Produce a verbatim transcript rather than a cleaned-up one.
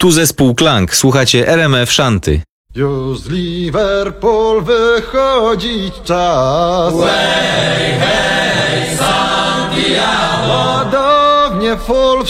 Tu zespół Klank. Słuchacie R M F Szanty. Już z Liverpool wychodzić czas. Hej, hej, Santiago. Ładownie full